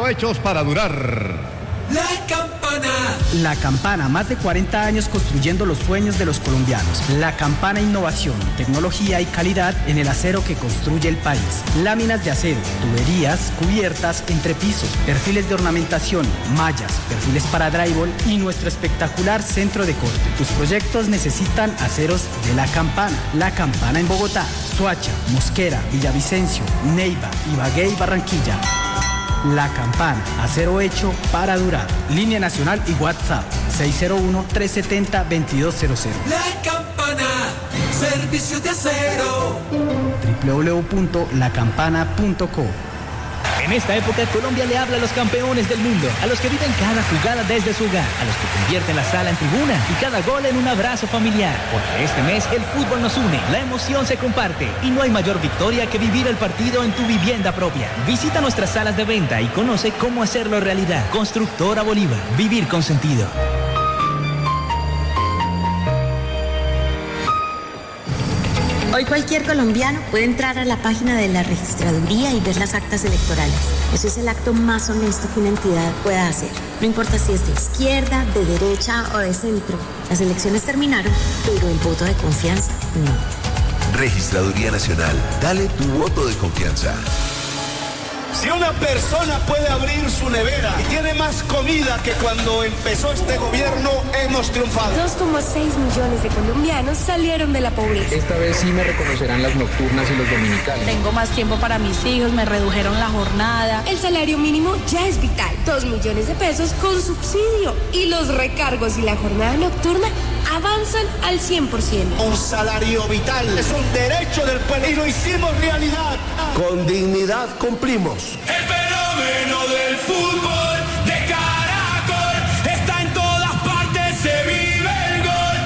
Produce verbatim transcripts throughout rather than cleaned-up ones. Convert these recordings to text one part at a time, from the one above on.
Acero hechos para durar. La Campana. La Campana, más de cuarenta años construyendo los sueños de los colombianos. La Campana, innovación, tecnología y calidad en el acero que construye el país. Láminas de acero, tuberías, cubiertas, entrepiso, perfiles de ornamentación, mallas, perfiles para drywall y nuestro espectacular centro de corte. Tus proyectos necesitan aceros de La Campana. La Campana en Bogotá, Soacha, Mosquera, Villavicencio, Neiva, Ibagué y Barranquilla. La Campana, acero hecho para durar. Línea nacional y WhatsApp seis cero uno, tres siete cero, dos dos cero cero. La Campana, servicio de acero. doble u doble u doble u punto la campana punto co. En esta época, Colombia le habla a los campeones del mundo, a los que viven cada jugada desde su hogar, a los que convierten la sala en tribuna y cada gol en un abrazo familiar. Porque este mes el fútbol nos une, la emoción se comparte y no hay mayor victoria que vivir el partido en tu vivienda propia. Visita nuestras salas de venta y conoce cómo hacerlo realidad. Constructora Bolívar, vivir con sentido. Hoy cualquier colombiano puede entrar a la página de la registraduría y ver las actas electorales. Eso es el acto más honesto que una entidad pueda hacer. No importa si es de izquierda, de derecha o de centro. Las elecciones terminaron, pero el voto de confianza no. Registraduría Nacional. Dale tu voto de confianza. Si una persona puede abrir su nevera y tiene más comida que cuando empezó este gobierno, hemos triunfado. dos coma seis millones de colombianos salieron de la pobreza. Esta vez sí me reconocerán las nocturnas y los dominicales. Tengo más tiempo para mis hijos, me redujeron la jornada. El salario mínimo ya es vital. Dos millones de pesos con subsidio. Y los recargos y la jornada nocturna avanzan al cien por ciento. Un salario vital es un derecho del pueblo y lo hicimos realidad. Con dignidad cumplimos. El fenómeno del fútbol de Caracol está en todas partes, se vive el gol.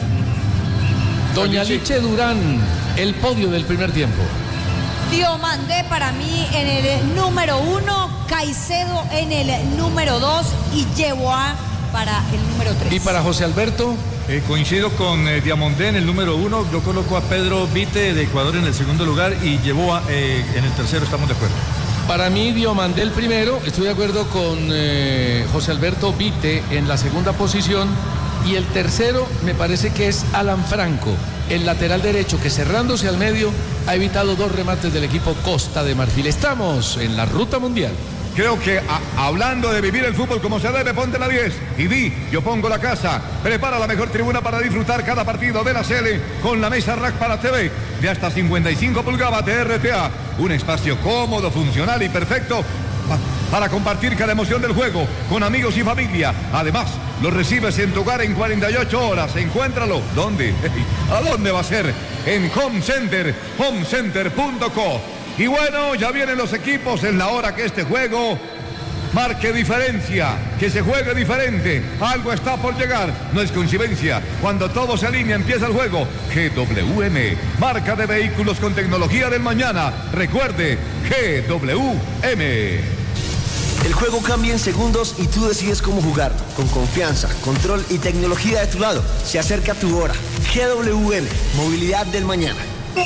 Doña Liche Durán, el podio del primer tiempo. Diomandé para mí en el número uno, Caicedo en el número dos y Yeboah para el número tres. ¿Y para José Alberto? Eh, coincido con eh, Diamondé en el número uno. Yo coloco a Pedro Vite de Ecuador en el segundo lugar y Yeboah eh, en el tercero. Estamos de acuerdo. Para mí, Diomandé el primero. Estoy de acuerdo con eh, José Alberto Vite en la segunda posición. Y el tercero me parece que es Alan Franco, el lateral derecho, que cerrándose al medio ha evitado dos remates del equipo Costa de Marfil. Estamos en la ruta mundial. Creo que a, hablando de vivir el fútbol como se debe, ponte la diez y di, yo pongo la casa. Prepara la mejor tribuna para disfrutar cada partido de la C L con la mesa rack para T V de hasta cincuenta y cinco pulgadas de R T A. Un espacio cómodo, funcional y perfecto para compartir cada emoción del juego con amigos y familia. Además, lo recibes en tu hogar en cuarenta y ocho horas. Encuéntralo. ¿Dónde? ¿A dónde va a ser? En Home Center, home center punto co. Y bueno, ya vienen los equipos en la hora que este juego marque diferencia, que se juegue diferente. Algo está por llegar, no es coincidencia. Cuando todo se alinea, empieza el juego. G W M, marca de vehículos con tecnología del mañana. Recuerde, G W M. El juego cambia en segundos y tú decides cómo jugar. Con confianza, control y tecnología de tu lado. Se acerca tu hora. G W M, movilidad del mañana.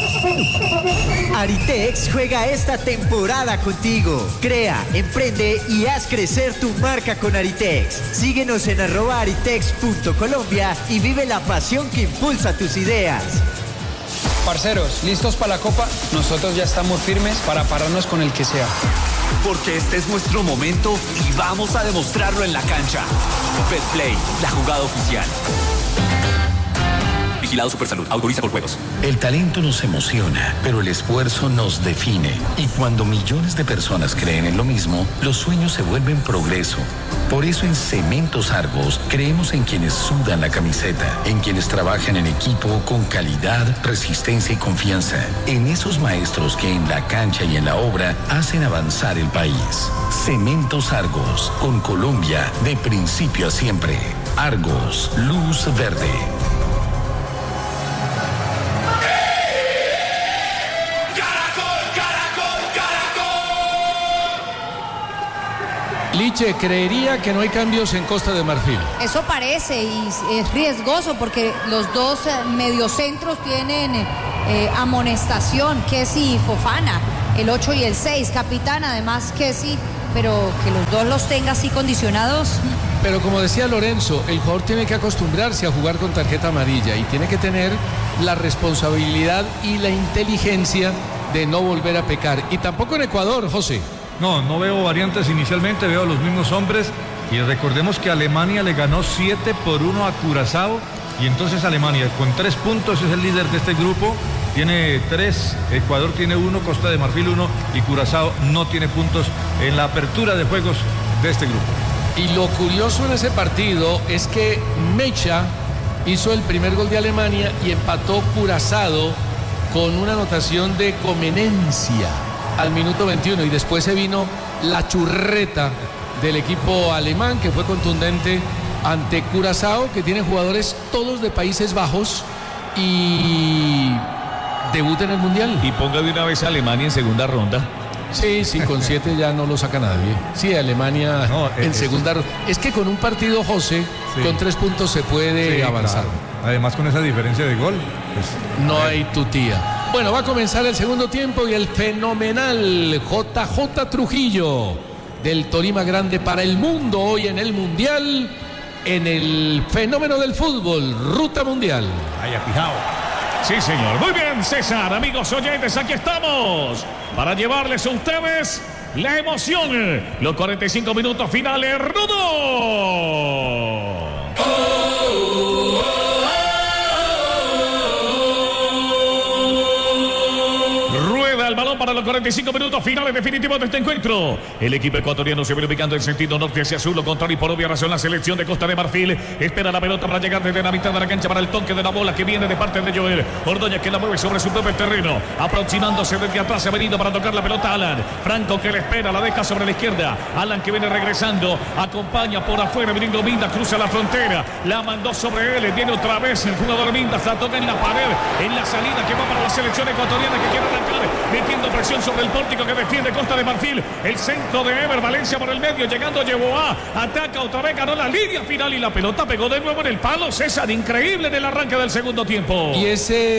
Aritex juega esta temporada contigo. Crea, emprende y haz crecer tu marca con Aritex. Síguenos en arroba aritex punto colombia y vive la pasión que impulsa tus ideas. Parceros, ¿listos para la Copa? Nosotros ya estamos firmes para pararnos con el que sea. Porque este es nuestro momento y vamos a demostrarlo en la cancha. Betplay, la jugada oficial. Vigilado Supersalud. Autoriza por juegos. El talento nos emociona, pero el esfuerzo nos define. Y cuando millones de personas creen en lo mismo, los sueños se vuelven progreso. Por eso en Cementos Argos creemos en quienes sudan la camiseta, en quienes trabajan en equipo con calidad, resistencia y confianza, en esos maestros que en la cancha y en la obra hacen avanzar el país. Cementos Argos, con Colombia de principio a siempre. Argos, luz verde. Liche, creería que no hay cambios en Costa de Marfil. Eso parece y es riesgoso porque los dos mediocentros tienen eh, amonestación, Kessi y Fofana, el ocho y el seis, capitán, además Kessi pero que los dos los tenga así condicionados. Pero como decía Lorenzo, el jugador tiene que acostumbrarse a jugar con tarjeta amarilla y tiene que tener la responsabilidad y la inteligencia de no volver a pecar. Y tampoco en Ecuador, José. No, no veo variantes inicialmente, veo los mismos hombres. Y recordemos que Alemania le ganó siete por uno a Curazao. Y entonces Alemania con tres puntos es el líder de este grupo. Tiene tres, Ecuador tiene uno, Costa de Marfil uno y Curazao no tiene puntos en la apertura de juegos de este grupo. Y lo curioso en ese partido es que Mecha hizo el primer gol de Alemania y empató Curazao con una anotación de Comenencia al minuto veintiuno. Y después se vino la churreta del equipo alemán, que fue contundente ante Curazao, que tiene jugadores todos de Países Bajos y debuta en el Mundial. Y ponga de una vez a Alemania en segunda ronda. Sí, sí, con siete ya no lo saca nadie. Sí, Alemania no, en es, segunda ronda. Es que con un partido, José, sí, con tres puntos se puede sí, avanzar. Claro. Además, con esa diferencia de gol, pues, no hay tutía. Bueno, va a comenzar el segundo tiempo y el fenomenal J J Trujillo del Tolima Grande para el mundo hoy en el Mundial, en el fenómeno del fútbol, Ruta Mundial. Vaya pijao. Sí, señor. Muy bien, César. Amigos oyentes, aquí estamos para llevarles a ustedes la emoción. Los cuarenta y cinco minutos finales, rudo. Oh, oh, oh. El balón para los cuarenta y cinco minutos finales definitivos de este encuentro. El equipo ecuatoriano se viene ubicando en sentido norte hacia sur, lo contrario y por obvia razón la selección de Costa de Marfil espera la pelota para llegar desde la mitad de la cancha para el toque de la bola que viene de parte de Joel Ordóñez, que la mueve sobre su propio terreno, aproximándose desde atrás, se ha venido para tocar la pelota Alan Franco, que le espera, la deja sobre la izquierda. Alan, que viene regresando, acompaña por afuera, viniendo Minda, cruza la frontera, la mandó sobre él, viene otra vez el jugador Minda, la toca en la pared, en la salida que va para la selección ecuatoriana, que quiere arrancar, metiendo presión sobre el pórtico que defiende Costa de Marfil. El centro de Ever Valencia por el medio, llegando Yeboah, ataca otra vez, ganó la línea final y la pelota pegó de nuevo en el palo. César, increíble en el arranque del segundo tiempo. Y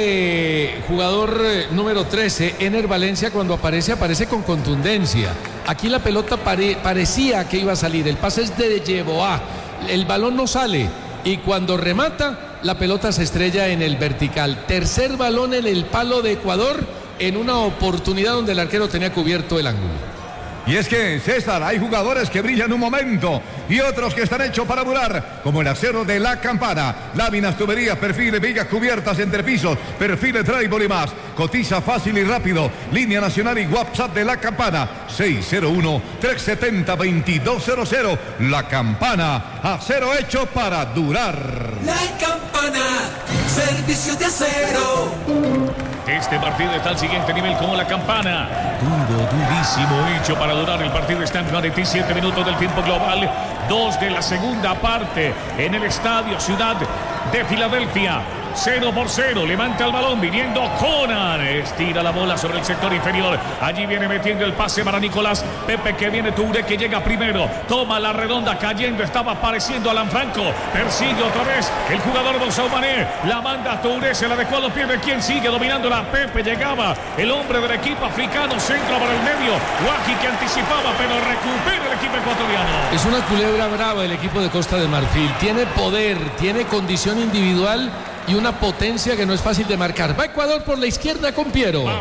ese jugador número trece, Ener Valencia, cuando aparece, aparece con contundencia. Aquí la pelota pare, parecía que iba a salir, el pase es de Yeboah, el balón no sale y cuando remata, la pelota se estrella en el vertical. Tercer balón en el palo de Ecuador, en una oportunidad donde el arquero tenía cubierto el ángulo. Y es que, César, hay jugadores que brillan un momento y otros que están hechos para durar, como el acero de La Campana, láminas, tuberías, perfiles, vigas cubiertas, entrepisos, perfiles, trébol y más. Cotiza fácil y rápido. Línea nacional y WhatsApp de La Campana, seis cero uno, tres siete cero, dos dos cero cero. La Campana, acero hecho para durar. La Campana, servicio de acero. Este partido está al siguiente nivel como La Campana. Duro, durísimo, hecho para durar. El partido está en cuarenta y siete minutos del tiempo global. Dos de la segunda parte en el estadio Ciudad de Filadelfia. Cero por cero, levanta el balón, viniendo Conan, estira la bola sobre el sector inferior, allí viene metiendo el pase para Nicolás Pepe, que viene Touré, que llega primero, toma la redonda, cayendo, estaba apareciendo Alan Franco, persigue otra vez el jugador Gonzalo Mané, la manda a Touré, se la dejó a los pies de quien sigue dominando la Pepe, llegaba el hombre del equipo africano, centro para el medio, Guaji, que anticipaba, pero recupera el equipo ecuatoriano. Es una culebra brava el equipo de Costa de Marfil, tiene poder, tiene condición individual y una potencia que no es fácil de marcar. Va Ecuador por la izquierda con Piero. Va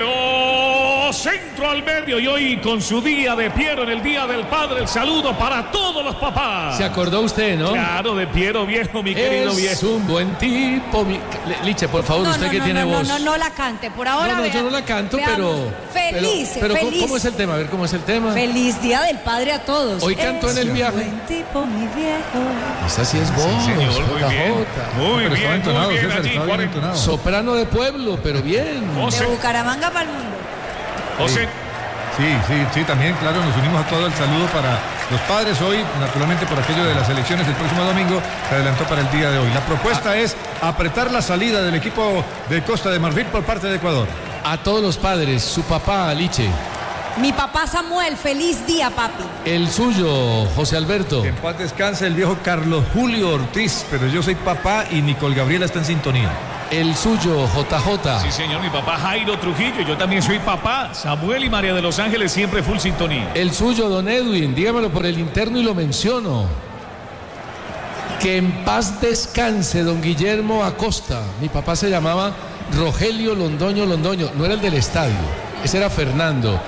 Piero, centro al medio, y hoy con su día de Piero, en el Día del Padre, el saludo para todos los papás. ¿Se acordó usted, no? Claro, de Piero viejo, mi querido viejo. Es un buen tipo. Mi... Liche, por favor, no, usted no, que no, tiene no, voz. No, no, no la cante, por ahora. No, no, vea, yo no la canto, veamos. pero... Feliz, pero, pero feliz. ¿cómo es el tema? A ver, ¿cómo es el tema? Feliz Día del Padre a todos. Hoy canto es en el viaje. Un buen tipo, mi viejo. Esa sí es voz. Sí, señor, muy bien. Muy Muy bien, bien, entonado, muy bien César, allí, cuarenta... Soprano de pueblo, pero bien. De Bucaramanga para el mundo. José. Sí, sí, sí, también, claro, nos unimos a todo el saludo para los padres hoy, naturalmente por aquello de las elecciones del próximo domingo, se adelantó para el día de hoy. La propuesta ah. es apretar la salida del equipo de Costa de Marfil por parte de Ecuador. A todos los padres, su papá, Liche. Mi papá Samuel, feliz día, papi. El suyo, José Alberto. Que en paz descanse el viejo Carlos Julio Ortiz, pero yo soy papá y Nicole Gabriela está en sintonía. El suyo, J J. Sí, señor, mi papá Jairo Trujillo, yo también soy papá. Samuel y María de los Ángeles siempre full sintonía. El suyo, don Edwin, dígamelo por el interno y lo menciono. Que en paz descanse don Guillermo Acosta. Mi papá se llamaba Rogelio Londoño Londoño, no era el del estadio, ese era Fernando.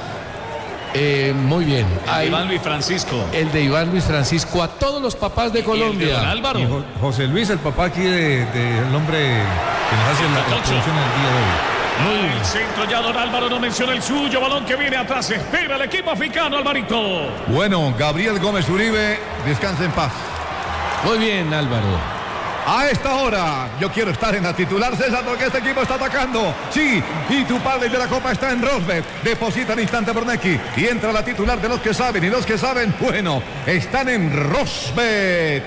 Eh, muy bien. El de Ahí, Iván Luis Francisco. El de Iván Luis Francisco. A todos los papás de Colombia. Y el de don Álvaro. Y Jo- José Luis, el papá aquí de, de el hombre que nos hace la, la producción el día de hoy. Muy el centro ya don Álvaro no menciona el suyo. Balón que viene atrás. Espera el equipo africano, Alvarito. Bueno, Gabriel Gómez Uribe, descansa en paz. Muy bien, Álvaro. A esta hora, yo quiero estar en la titular, César, porque este equipo está atacando. Sí, y tu padre de la Copa está en Rosbet. Deposita al instante Bernecki y entra la titular de los que saben. Y los que saben, bueno, están en Rosbet.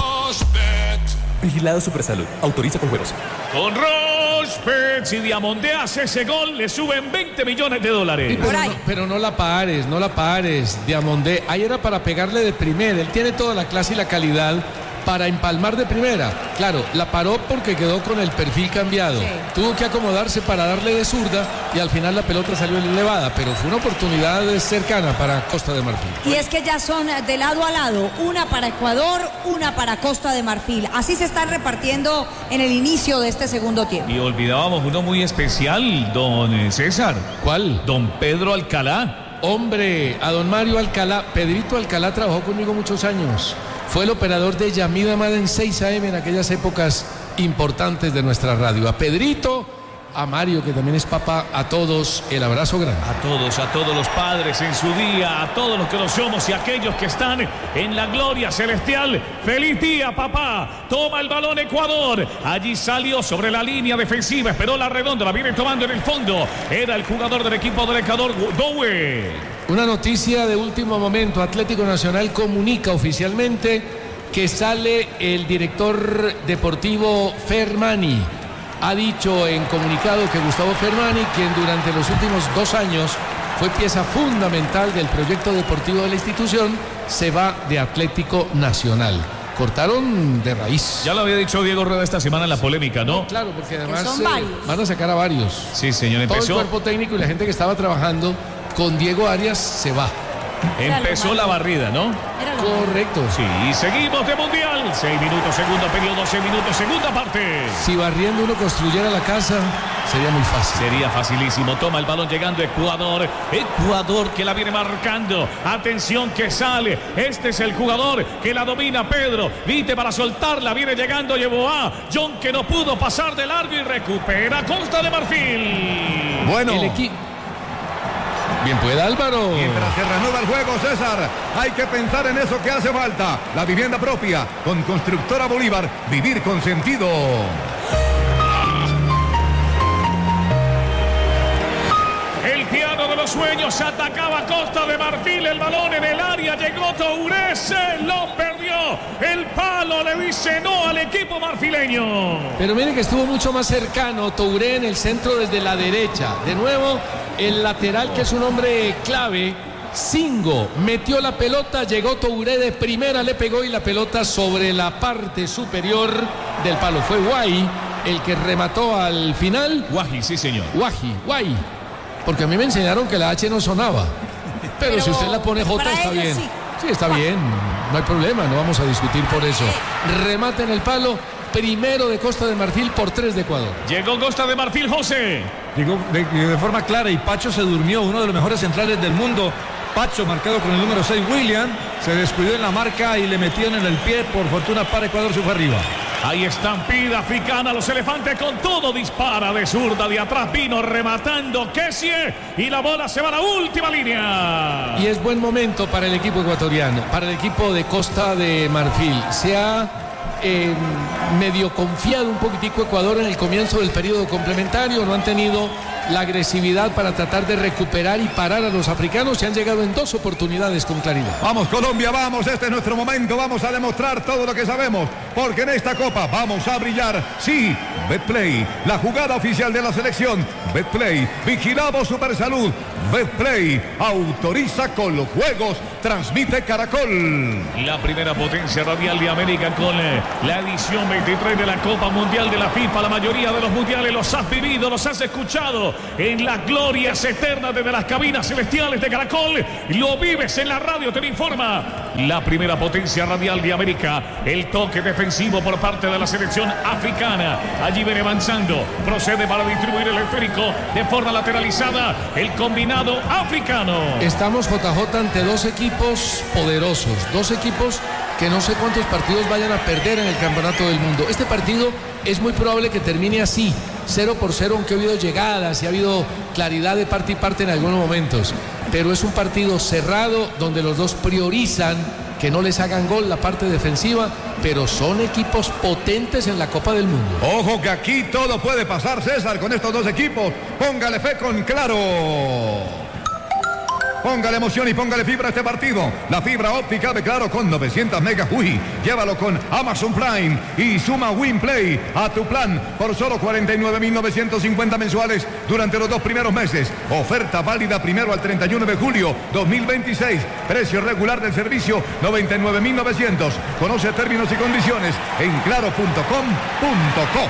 Rosbet. Vigilado Supersalud. Autoriza con juegos. Con Rosbet, si Diamondé hace ese gol, le suben veinte millones de dólares. Sí, pero, no, pero no la pares, no la pares, Diamondé. Ahí era para pegarle de primera. Él tiene toda la clase y la calidad para empalmar de primera. Claro, la paró porque quedó con el perfil cambiado. Sí. Tuvo que acomodarse para darle de zurda y al final la pelota salió elevada, pero fue una oportunidad cercana para Costa de Marfil. Y es que ya son de lado a lado, una para Ecuador, una para Costa de Marfil. Así se están repartiendo en el inicio de este segundo tiempo. Y olvidábamos uno muy especial, don César. ¿Cuál? Don Pedro Alcalá. Hombre, a don Mario Alcalá. Pedrito Alcalá trabajó conmigo muchos años. Fue el operador de Yamida Madden seis A M en aquellas épocas importantes de nuestra radio. A Pedrito, a Mario, que también es papá, a todos el abrazo grande. A todos, a todos los padres en su día, a todos los que lo somos y aquellos que están en la gloria celestial. ¡Feliz día, papá! Toma el balón Ecuador. Allí salió sobre la línea defensiva, esperó la redonda, la viene tomando en el fondo. Era el jugador del equipo del Ecuador, Dowe. Una noticia de último momento. Atlético Nacional comunica oficialmente que sale el director deportivo Fermani. Ha dicho en comunicado que Gustavo Fermani, quien durante los últimos dos años fue pieza fundamental del proyecto deportivo de la institución, se va de Atlético Nacional. Cortaron de raíz. Ya lo había dicho Diego Rueda esta semana en la polémica, ¿no? No, claro, porque además son eh, varios. van a sacar a varios. Sí, señor, Todo empezó. el cuerpo técnico y la gente que estaba trabajando con Diego Arias se va. Empezó la barrida, ¿no? Correcto. Sí, y seguimos de Mundial. Seis minutos, segundo periodo, seis minutos, segunda parte. Si barriendo uno construyera la casa, sería muy fácil. Sería facilísimo. Toma el balón llegando Ecuador. Ecuador que la viene marcando. Atención que sale. Este es el jugador que la domina Pedro. Vite para soltarla. Viene llegando Yeboah. John que no pudo pasar de largo y recupera Costa de Marfil. Bueno. El equipo. Bien pueda Álvaro. Mientras se reanuda el juego, César, hay que pensar en eso que hace falta. La vivienda propia con Constructora Bolívar. Vivir con sentido. El piano de los sueños atacaba Costa de Marfil. El balón en el área. Llegó Touré. Se lo perdió. El palo le dice no al equipo marfileño. Pero mire que estuvo mucho más cercano Touré en el centro desde la derecha. De nuevo, el lateral, que es un hombre clave, Singo, metió la pelota, llegó Touré de primera, le pegó y la pelota sobre la parte superior del palo. Fue Guay el que remató al final. Guaji, sí señor. Guaji, Guay. Porque a mí me enseñaron que la H no sonaba. Pero, Pero si usted la pone J está bien. Sí. sí, está bien. No hay problema, no vamos a discutir por eso. Remate en el palo. Primero de Costa de Marfil por tres de Ecuador. Llegó Costa de Marfil, José. Llegó de, de forma clara y Pacho se durmió, uno de los mejores centrales del mundo. Pacho, marcado con el número seis, William, se descuidó en la marca y le metieron en el pie. Por fortuna para Ecuador, se fue arriba. Ahí estampida africana, los elefantes con todo, dispara de zurda, de atrás vino rematando Kessie y la bola se va a la última línea. Y es buen momento para el equipo ecuatoriano, para el equipo de Costa de Marfil. Se ha eh, medio confiado un poquitico Ecuador en el comienzo del periodo complementario, no han tenido la agresividad para tratar de recuperar y parar a los africanos. Se han llegado en dos oportunidades con claridad. Vamos Colombia, vamos, este es nuestro momento, vamos a demostrar todo lo que sabemos, porque en esta Copa vamos a brillar. Sí, Betplay, la jugada oficial de la selección. Betplay, vigilamos Supersalud. Betplay autoriza con los juegos, transmite Caracol. La primera potencia radial de América con eh, la edición veintitrés de la Copa Mundial de la FIFA. La mayoría de los mundiales los has vivido, los has escuchado en las glorias eternas desde las cabinas celestiales de Caracol. Lo vives en la radio, te lo informa la primera potencia radial de América. El toque defensivo por parte de la selección africana. Allí viene avanzando, procede para distribuir el esférico de forma lateralizada. El combinado africano. Estamos, J J, ante dos equipos poderosos, dos equipos que no sé cuántos partidos vayan a perder en el Campeonato del Mundo. Este partido es muy probable que termine así, cero por cero, aunque ha habido llegadas y ha habido claridad de parte y parte en algunos momentos. Pero es un partido cerrado donde los dos priorizan que no les hagan gol la parte defensiva, pero son equipos potentes en la Copa del Mundo. Ojo que aquí todo puede pasar, César, con estos dos equipos. Póngale fe con Claro. Póngale emoción y póngale fibra a este partido. La fibra óptica de Claro con novecientos megas. Uy, llévalo con Amazon Prime y suma WinPlay a tu plan por solo cuarenta y nueve mil novecientos cincuenta mensuales durante los dos primeros meses. Oferta válida primero al treinta y uno de julio dos mil veintiséis. Precio regular del servicio noventa y nueve mil novecientos. Conoce términos y condiciones en claro punto com punto co.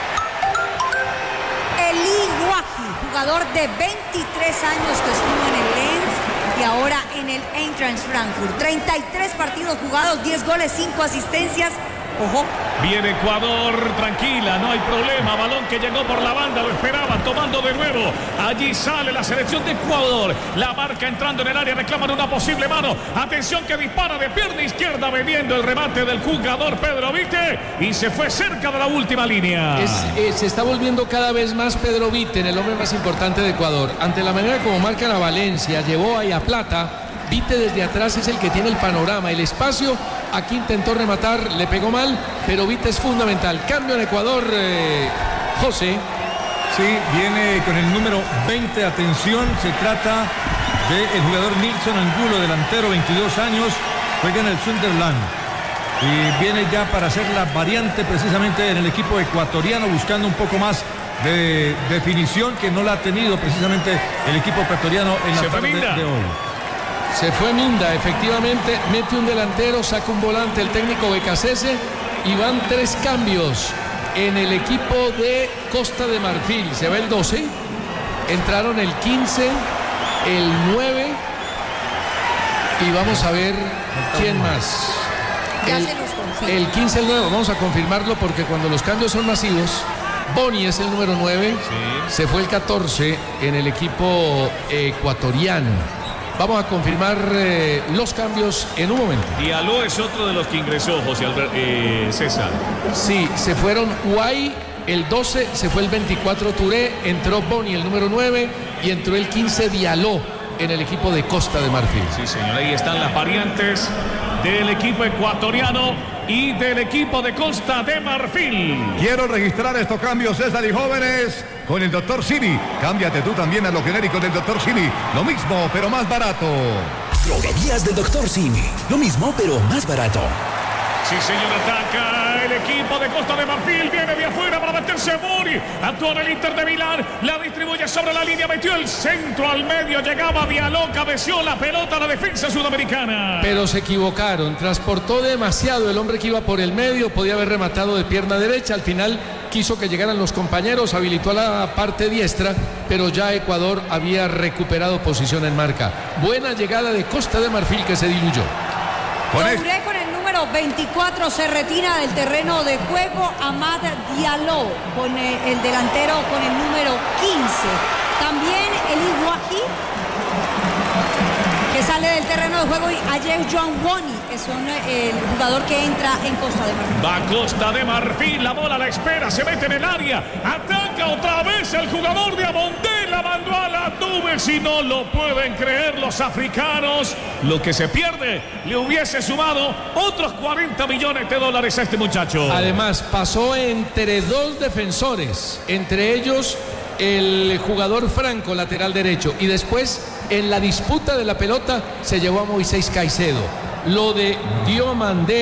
Eli Wahi, jugador de veintitrés años que estuvo en el Lens y ahora en el Eintracht Frankfurt. treinta y tres partidos jugados, diez goles, cinco asistencias. Ojo. Viene Ecuador, tranquila, no hay problema. Balón que llegó por la banda, lo esperaban, tomando de nuevo. Allí sale la selección de Ecuador. La marca entrando en el área, reclaman una posible mano. Atención que dispara de pierna izquierda, vendiendo el remate del jugador Pedro Vite. Y se fue cerca de la última línea. Es, eh, se está volviendo cada vez más Pedro Vite en el hombre más importante de Ecuador. Ante la manera como marca la Valencia, llevó ahí a Plata. Vite desde atrás es el que tiene el panorama, el espacio. Aquí intentó rematar, le pegó mal, pero Vite es fundamental. Cambio en Ecuador, eh, José. Sí, viene con el número veinte, atención, se trata del jugador Nilson Angulo, delantero, veintidós años, juega en el Sunderland. Y viene ya para hacer la variante precisamente en el equipo ecuatoriano, buscando un poco más de definición que no la ha tenido precisamente el equipo ecuatoriano en la tarde de hoy. Se fue Minda, efectivamente, mete un delantero, saca un volante el técnico Becasese y van tres cambios en el equipo de Costa de Marfil. Se va el doce, entraron el quince, el nueve y vamos a ver quién más. Ya El, se los confirmo. el quince, el nueve, vamos a confirmarlo porque cuando los cambios son masivos, Boni es el número nueve, sí. Se fue el catorce en el equipo ecuatoriano. Vamos a confirmar eh, los cambios en un momento. Diallo es otro de los que ingresó, José Albert, eh, César. Sí, se fueron Guay el doce, se fue el veinticuatro Touré, entró Boni el número nueve y entró el quince Diallo en el equipo de Costa de Marfil. Sí, señor, ahí están las variantes del equipo ecuatoriano y del equipo de Costa de Marfil. Quiero registrar estos cambios, César y jóvenes, con el doctor Simi. Cámbiate tú también a los genéricos del doctor Simi. Lo mismo, pero más barato. Droguerías del doctor Simi. Lo mismo, pero más barato. Sí, señor, ataca el equipo de Costa de Marfil. Viene de afuera para meterse Boni. Actúa en el Inter de Milán. La distribuye sobre la línea. Metió el centro al medio. Llegaba Diallo. Cabeció la pelota a la defensa sudamericana. Pero se equivocaron. Transportó demasiado el hombre que iba por el medio. Podía haber rematado de pierna derecha. Al final quiso que llegaran los compañeros. Habilitó a la parte diestra. Pero ya Ecuador había recuperado posición en marca. Buena llegada de Costa de Marfil que se diluyó. Touré con el número veinticuatro se retira del terreno de juego. Amad Diallo con el, el delantero con el número quince. También Eli Wahi, que sale del terreno de juego, y ayer Joan Boni, que son el jugador que entra en Costa de Marfil. Va Costa de Marfil, la bola la espera, se mete en el área, ataca otra vez el jugador de Abondé, la mandó a la nube, si no lo pueden creer los africanos. Lo que se pierde, le hubiese sumado otros cuarenta millones de dólares a este muchacho. Además, pasó entre dos defensores, entre ellos el jugador Franco, lateral derecho, y después en la disputa de la pelota se llevó a Moisés Caicedo. Lo de Diomandé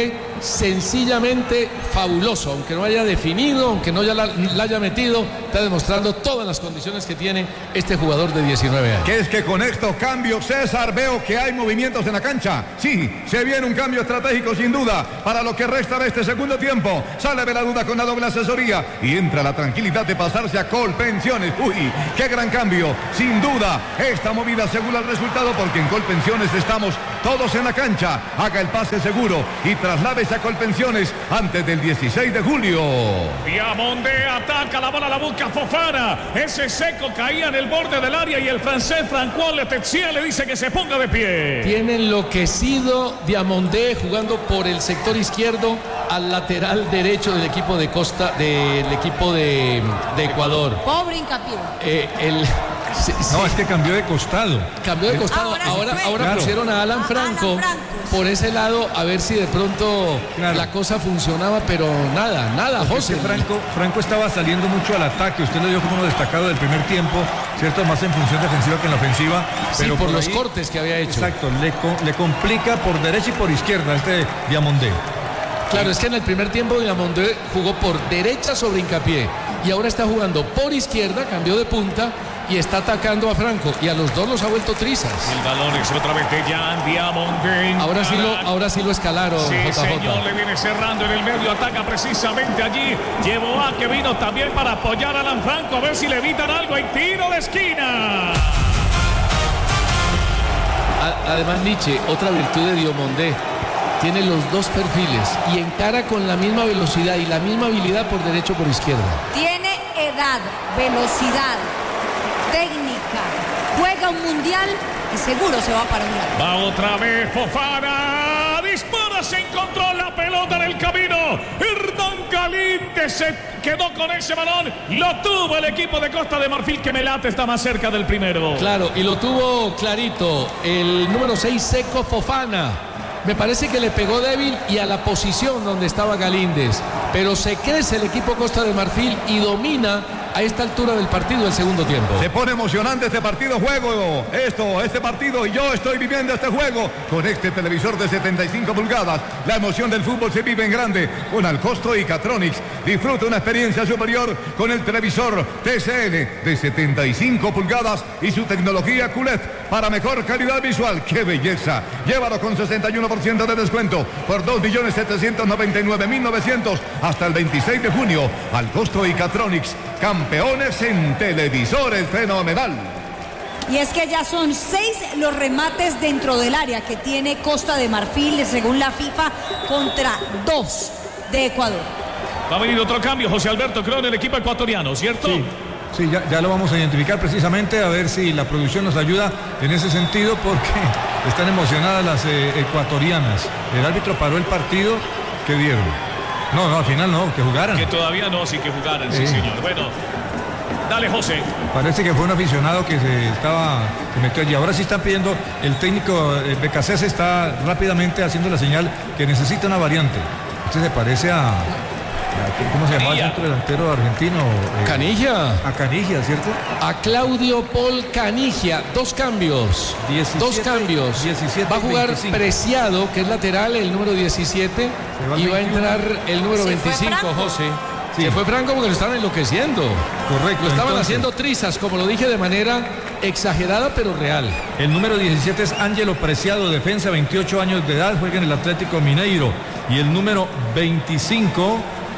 sencillamente fabuloso, aunque no haya definido, aunque no ya la, la haya metido, está demostrando todas las condiciones que tiene este jugador de diecinueve años. ¿Qué es que con esto cambio, César? Veo que hay movimientos en la cancha. Sí, se viene un cambio estratégico sin duda para lo que resta de este segundo tiempo. Sale de la duda con la doble asesoría y entra la tranquilidad de pasarse a Colpensiones. Uy, qué gran cambio. Sin duda, esta movida asegura el resultado porque en Colpensiones estamos todos en la cancha. Haga el pase seguro y trasládese a Colpensiones antes del dieciséis de julio. Diamondé ataca, la bola la busca Fofana. Ese seco caía en el borde del área y el francés Francois Letexia le dice que se ponga de pie. Tiene enloquecido Diamondé jugando por el sector izquierdo al lateral derecho del equipo de Costa, del equipo de, de Ecuador. Pobre Hincapié. Eh, el... Sí, sí. No, es que cambió de costado. Cambió de costado. Ahora, ahora, ahora claro. pusieron a Alan Franco, Alan Franco por ese lado a ver si de pronto claro. la cosa funcionaba, pero nada, nada, José. Franco, Franco estaba saliendo mucho al ataque. Usted lo dio como uno destacado del primer tiempo, ¿cierto? Más en función defensiva que en la ofensiva. Sí, pero por, por los ahí, cortes que había hecho. Exacto, le, le complica por derecha y por izquierda este Diamondé. Claro, es que en el primer tiempo Diamondé jugó por derecha sobre Hincapié y ahora está jugando por izquierda, cambió de punta y está atacando a Franco y a los dos los ha vuelto trizas. El balón es otra vez de Jan Diamondé. Ahora sí lo, ahora sí lo escalaron. Sí, J J. señor, le viene cerrando en el medio, ataca precisamente allí. Llevó a que vino también para apoyar a Alan Franco, a ver si le evitan algo. Y tiro de esquina. Además, Nietzsche, otra virtud de Diamondé, tiene los dos perfiles y encara con la misma velocidad y la misma habilidad por derecho o por izquierda. Tiene edad, velocidad, técnica, juega un mundial y seguro se va para un mundial. Va otra vez Fofana, dispara, se encontró la pelota en el camino. Hernán Galíndez se quedó con ese balón, lo tuvo el equipo de Costa de Marfil, que me late está más cerca del primero. Claro, y lo tuvo clarito el número seis, Seco Fofana. Me parece que le pegó débil y a la posición donde estaba Galíndez. Pero se crece el equipo Costa de Marfil y domina a esta altura del partido el segundo tiempo. Se pone emocionante este partido, juego. Esto, este partido, y yo estoy viviendo este juego con este televisor de setenta y cinco pulgadas. La emoción del fútbol se vive en grande con Alcosto y Catronics. Disfruta una experiencia superior con el televisor T C N de setenta y cinco pulgadas y su tecnología Q L E D para mejor calidad visual. ¡Qué belleza! Llévalo con sesenta y uno por ciento de descuento por dos millones setecientos noventa y nueve mil novecientos hasta el veintiséis de junio. Alcosto y Catronics, campeones en televisores, fenomenal. Y es que ya son seis los remates dentro del área que tiene Costa de Marfil, según la FIFA, contra dos de Ecuador. Va a venir otro cambio, José Alberto, creo, en el equipo ecuatoriano, ¿cierto? Sí, sí ya, ya lo vamos a identificar precisamente, a ver si la producción nos ayuda en ese sentido, porque están emocionadas las eh, ecuatorianas. El árbitro paró el partido que dieron. No, no, al final no, que jugaran. Que todavía no, sí que jugaran, sí, sí señor. Bueno, dale, José. Parece que fue un aficionado que se estaba, se metió allí. Ahora sí están pidiendo, el técnico eh, B K C S está rápidamente haciendo la señal que necesita una variante. Este se parece a, a ¿cómo se llama el centro delantero argentino? Eh, Canilla. A Canilla, ¿cierto? A Claudio Paul Canilla. Dos cambios. diecisiete, Dos cambios. diecisiete, va a jugar veinticinco. Preciado, que es lateral, el número diecisiete. Va y va a entrar el número veinticinco, José. Sí. Se fue Franco porque lo estaban enloqueciendo. Correcto. Lo estaban entonces, haciendo trizas, como lo dije, de manera exagerada pero real. El número diecisiete es Ángelo Preciado, defensa, veintiocho años de edad, juega en el Atlético Mineiro. Y el número veinticinco,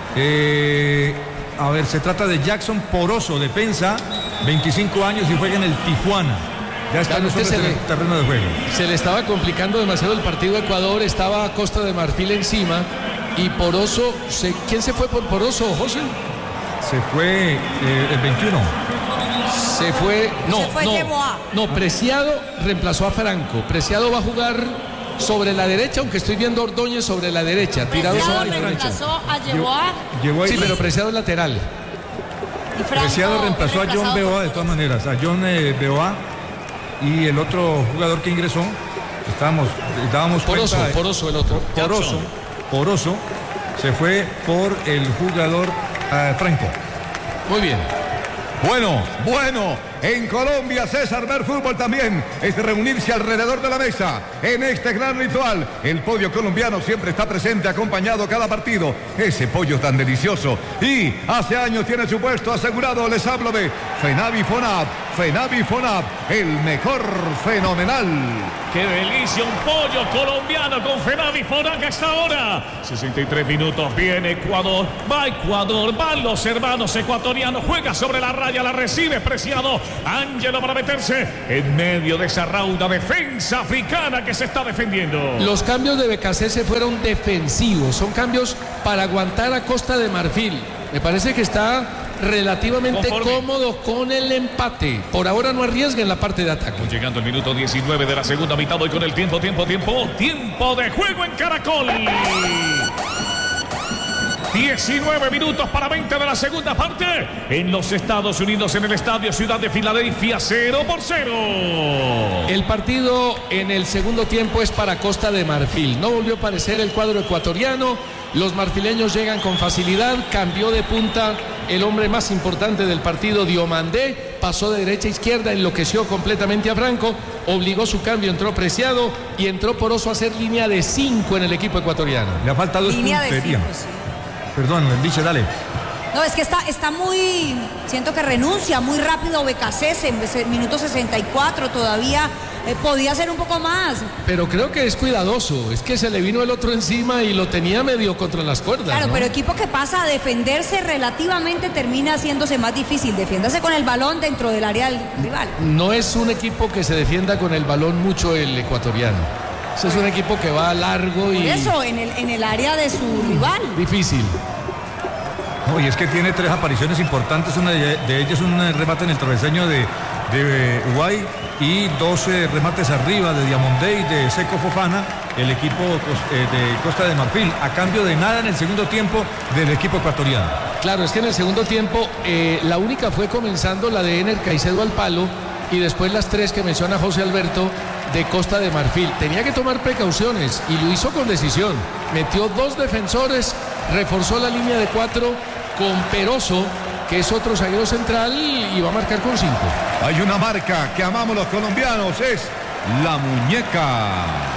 eh, a ver, se trata de Jackson Poroso, defensa, veinticinco años y juega en el Tijuana. Ya está claro, en el terreno de juego. Se le estaba complicando demasiado el partido a Ecuador, estaba Costa de Marfil encima. Y Poroso, se, ¿quién se fue por Poroso, José? Se fue eh, el veintiuno. Se fue, no, se fue no, Yeboah. no, Preciado reemplazó a Franco. Preciado va a jugar sobre la derecha, aunque estoy viendo Ordóñez sobre la derecha, tirado sobre la derecha. Reemplazó a Yeboah. Sí, sí, pero Preciado es lateral. Y Franco, Preciado reemplazó a John Beoa de todas maneras, a John eh, Beoa y el otro jugador que ingresó, estábamos, estábamos Poroso, cuenta, Poroso el otro. Poroso. Poroso se fue por el jugador uh, Franco. Muy bien. Bueno, bueno, en Colombia César ver fútbol también es reunirse alrededor de la mesa en este gran ritual. El pollo colombiano siempre está presente acompañado cada partido. Ese pollo tan delicioso y hace años tiene su puesto asegurado. Les hablo de Fenavi Fonab, Fenavi Fonab, el mejor fenomenal. ¡Qué delicia! Un pollo colombiano con Fenavi Fonab hasta ahora. sesenta y tres minutos, viene Ecuador, va Ecuador, van los hermanos ecuatorianos, juega sobre la raya, la recibe Preciado. Ángelo para meterse en medio de esa rauda defensa africana que se está defendiendo. Los cambios de B K C se fueron defensivos, son cambios para aguantar a Costa de Marfil. Me parece que está relativamente Conforme. cómodo con el empate. Por ahora no arriesga en la parte de ataque. Llegando el minuto diecinueve de la segunda mitad, hoy con el tiempo, tiempo, tiempo, tiempo de juego en Caracol. diecinueve minutos para veinte de la segunda parte en los Estados Unidos, en el estadio Ciudad de Filadelfia, cero por cero. El partido en el segundo tiempo es para Costa de Marfil. No volvió a aparecer el cuadro ecuatoriano. Los marfileños llegan con facilidad. Cambió de punta el hombre más importante del partido, Diomandé. Pasó de derecha a izquierda, enloqueció completamente a Franco. Obligó su cambio, entró Preciado y entró Poroso a hacer línea de cinco en el equipo ecuatoriano. Le ha faltado línea de cinco, sí. Perdón, dice, dale. No, es que está, está muy, siento que renuncia muy rápido B K C, en minuto sesenta y cuatro todavía eh, podía ser un poco más. Pero creo que es cuidadoso, es que se le vino el otro encima y lo tenía medio contra las cuerdas. Claro, ¿no? Pero equipo que pasa a defenderse relativamente termina haciéndose más difícil, defiéndase con el balón dentro del área del rival. No es un equipo que se defienda con el balón mucho el ecuatoriano. Ese es un equipo que va largo y... Por eso, en el, en el área de su rival. Difícil. No, y es que tiene tres apariciones importantes, una de, de ellas un remate en el travesaño de, de Uruguay y doce remates arriba de Diamondé y de Seco Fofana, el equipo eh, de Costa de Marfil, a cambio de nada en el segundo tiempo del equipo ecuatoriano. Claro, es que en el segundo tiempo eh, la única fue comenzando la de Ener Caicedo al palo y después las tres que menciona José Alberto de Costa de Marfil. Tenía que tomar precauciones y lo hizo con decisión. Metió dos defensores, reforzó la línea de cuatro con Peroso, que es otro zaguero central, y va a marcar con cinco. Hay una marca que amamos los colombianos, es la muñeca.